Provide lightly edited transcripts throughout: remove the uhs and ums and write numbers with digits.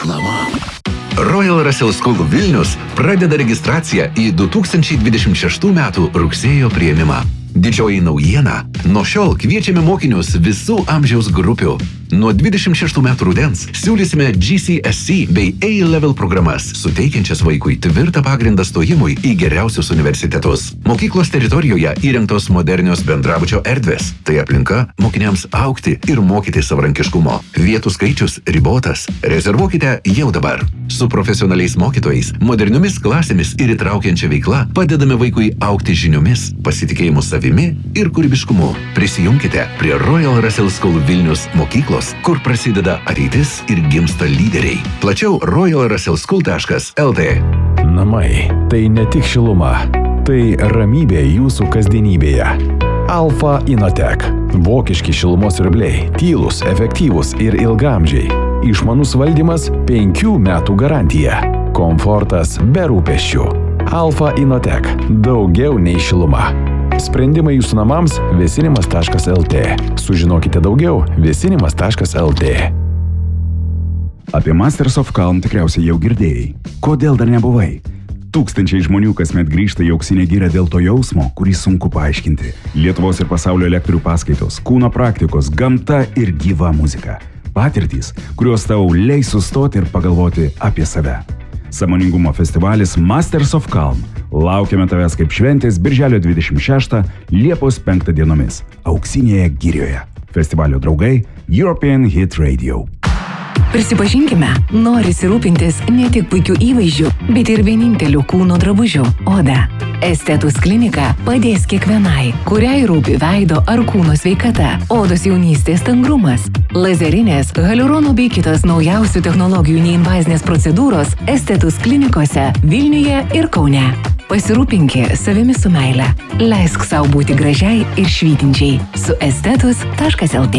reklama. Royal Russell School Vilnius pradeda registraciją į 2026 metų rugsėjo priėmimą. Didžioji naujiena – nuo šiol kviečiame mokinius visų amžiaus grupių. Nuo 26 metų rudens siūlysime GCSE bei A-level programas, suteikiančias vaikui tvirtą pagrindą stojimui į geriausius universitetus. Mokyklos teritorijoje įrengtos modernios bendrabučio erdvės. Tai aplinka mokiniams augti ir mokyti savarankiškumo. Vietų skaičius ribotas. Rezervuokite jau dabar. Su profesionaliais mokytojais, moderniomis klasėmis ir įtraukiančia veikla padedame vaikui augti žiniomis, pasitikėjimu savimi ir kūrybiškumu. Prisijunkite prie Royal Russell School Vilnius mokyklos, kur prasideda ateitis ir gimsta lyderiai. Plačiau royalrussellschool.lt. Namai – tai ne tik šiluma, tai ramybė jūsų kasdienybėje. Alfa Inotech. Vokiški šilumos siurbliai, tylūs, efektyvūs ir ilgaamžiai. Išmanus valdymas, 5 metų garantija. Komfortas be rūpesčių. Alfa Inotech. Daugiau nei šiluma. Sprendimai jūsų namams – vėsinimas.lt. Sužinokite daugiau – vėsinimas.lt. Apie Masters of Calm tikriausiai jau girdėjai. Kodėl dar nebuvai? Tūkstančiai žmonių kasmet grįžta į auksinę gyrą dėl to jausmo, kurį sunku paaiškinti. Lietuvos ir pasaulio lektorių paskaitos, kūno praktikos, gamta ir gyva muzika. Patirtys, kurios tau leis sustoti ir pagalvoti apie save. Sąmoningumo festivalis Masters of Calm. Laukiame tavęs kaip šventės birželio 26, Liepos 5 dienomis. Auksinėje girioje. Festivalio draugai European Hit Radio. Prisipažinkime, norisi rūpintis ne tik puikių įvaizdžių, bet ir vienintelių kūno drabužių – oda. Estetus klinika padės kiekvienai, kuriai rūpi veido ar kūno sveikata, odos jaunystės stangrumas. Lazerinės, hialurono bei kitos naujausių technologijų neinvazinės procedūros Estetus klinikose Vilniuje ir Kaune. Pasirūpinki savimi su meile. Leisk sau būti gražiai ir švytinčiai su estetus.lt.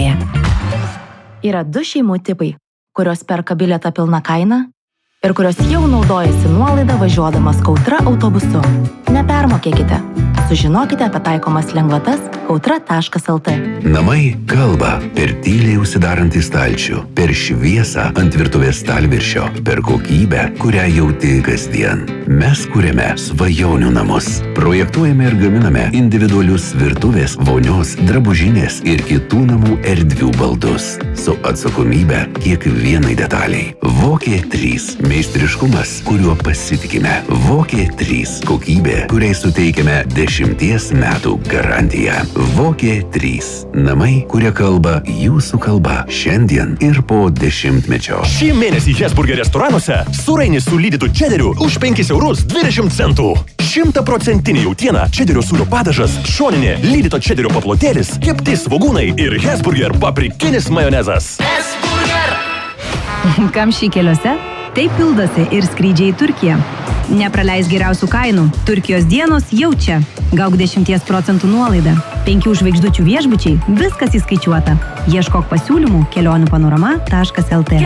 Yra 2 šeimų tipai, kurios perka bilietą pilna kaina ir kurios jau naudojasi nuolaidą važiuodamas Kautra autobusu. Nepermokėkite. Sužinokite apie taikomas lengvatas kautra.lt. Namai kalba per tyliai užsidarantį stalčių, per šviesą ant virtuvės stalviršio, per kokybę, kurią jauti kasdien. Mes kuriame svajonių namus. Projektuojame ir gaminame individualius virtuvės, vonios, drabužinės ir kitų namų erdvių baldus. Su atsakomybė kiekvienai detaliai. Vokė 3. Meistriškumas, kuriuo pasitikime. Vokė 3. Kokybė, kuriai suteikiame 10 metų garantiją. Vokė 3. Namai, kurie kalba jūsų kalba šiandien ir po 10-mečio. Šį mėnesį Hesburger restoranuose surainis su lydytu čederiu už 5 eurus 20 centų. 100% jautiena, čederio sūrio padažas, šoninė, lydyto čederio paplotėlis, kepti svogūnai ir Hesburger paprikinis majonezas. Hesburger! Kamščiai keliuose? Taip pildosi ir skrydžiai į Turkiją. Nepraleis geriausių kainų. Turkijos dienos jau čia. Gauk 10% nuolaidą. 5 žvaigždučių viešbučiai. Viskas įskaičiuota. Ieškok pasiūlymų kelioniupanorama.lt.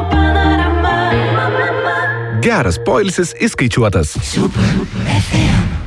Geras poilsis įskaičiuotas. Super FM.